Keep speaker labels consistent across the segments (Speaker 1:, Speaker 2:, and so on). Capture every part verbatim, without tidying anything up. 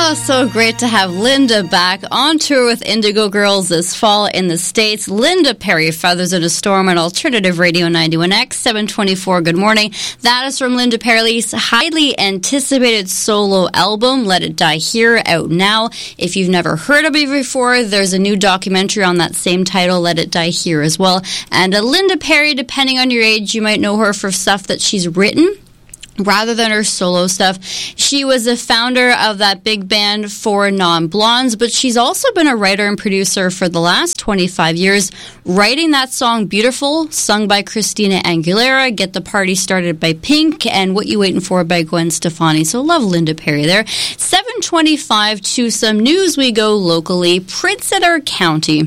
Speaker 1: Oh, so great to have Linda back on tour with Indigo Girls this fall in the States. Linda Perry, Feathers in a Storm on Alternative Radio ninety-one X, seven twenty-four. Good morning. That is from Linda Perry's highly anticipated solo album, Let It Die Here, out now. If you've never heard of it before, there's a new documentary on that same title, Let It Die Here, as well. And uh, Linda Perry, depending on your age, you might know her for stuff that she's written rather than her solo stuff. She was a founder of that big band Four Non-Blondes, but she's also been a writer and producer for the last twenty-five years, writing that song Beautiful, sung by Christina Aguilera, Get the Party Started by Pink, and What You Waiting For by Gwen Stefani. So love Linda Perry there. seven twenty-five, to some news we go locally. Prince Edward County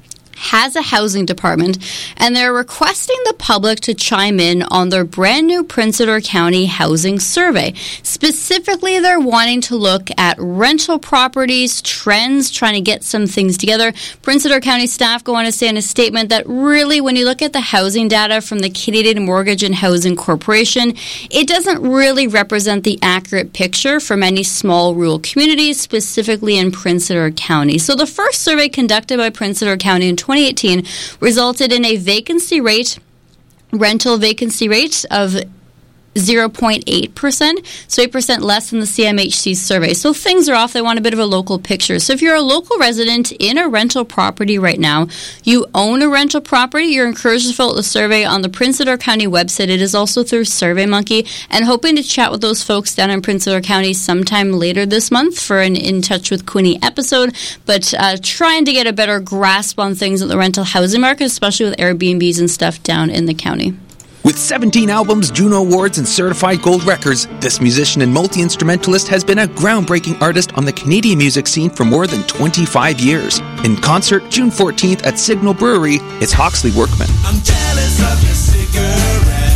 Speaker 1: has a housing department, and they're requesting the public to chime in on their brand new Prince Edward County housing survey. Specifically, they're wanting to look at rental properties, trends, trying to get some things together. Prince Edward County staff go on to say in a statement that really, when you look at the housing data from the Canadian Mortgage and Housing Corporation, it doesn't really represent the accurate picture for many small rural communities, specifically in Prince Edward County. So the first survey conducted by Prince Edward County in twenty eighteen resulted in a vacancy rate, rental vacancy rate of zero point eight percent, so eight percent less than the C M H C survey. So things are off. They want a bit of a local picture. So if you're a local resident in a rental property right now, you own a rental property, you're encouraged to fill out the survey on the Prince Edward County website. It is also through SurveyMonkey, and hoping to chat with those folks down in Prince Edward County sometime later this month for an In Touch with Queenie episode, but uh, trying to get a better grasp on things at the rental housing market, especially with Airbnbs and stuff down in the county.
Speaker 2: With seventeen albums, Juno Awards, and certified gold records, this musician and multi-instrumentalist has been a groundbreaking artist on the Canadian music scene for more than twenty-five years. In concert, June fourteenth at Signal Brewery, it's Hawksley Workman.
Speaker 3: I'm jealous of your cigarette.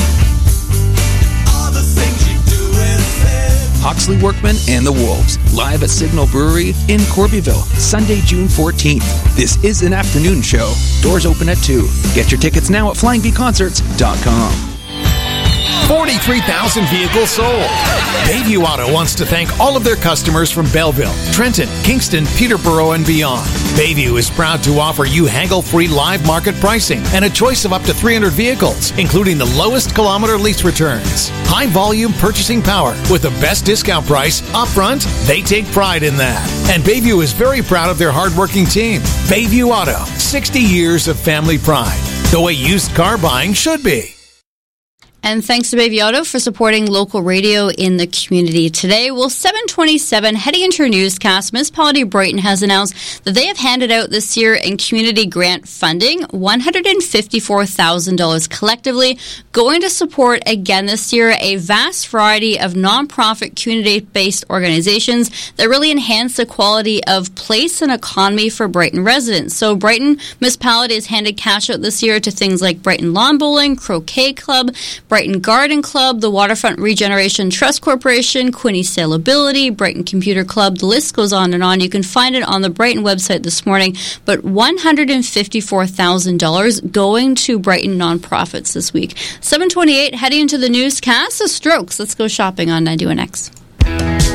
Speaker 3: All the things you do and say.
Speaker 2: Hawksley Workman and the Wolves, live at Signal Brewery in Corbyville, Sunday, June fourteenth. This is an afternoon show. Doors open at two. Get your tickets now at flying v concerts dot com.
Speaker 4: forty-three thousand vehicles sold. Bayview Auto wants to thank all of their customers from Belleville, Trenton, Kingston, Peterborough, and beyond. Bayview is proud to offer you haggle-free live market pricing and a choice of up to three hundred vehicles, including the lowest kilometer lease returns. High-volume purchasing power with the best discount price upfront. They take pride in that. And Bayview is very proud of their hardworking team. Bayview Auto, sixty years of family pride. The way used car buying should be.
Speaker 1: And thanks to Bayview Auto for supporting local radio in the community today. Well, seven twenty-seven, heading into our newscast, Municipality of Brighton has announced that they have handed out this year in community grant funding one hundred fifty-four thousand dollars collectively, going to support again this year a vast variety of nonprofit community-based organizations that really enhance the quality of place and economy for Brighton residents. So Brighton Municipality has handed cash out this year to things like Brighton Lawn Bowling, Croquet Club, Brighton Garden Club, the Waterfront Regeneration Trust Corporation, Quinte Sailability, Brighton Computer Club. The list goes on and on. You can find it on the Brighton website this morning. But one hundred fifty-four thousand dollars going to Brighton nonprofits this week. seven twenty-eight, heading into the newscast, the Strokes. Let's go shopping on ninety-one X.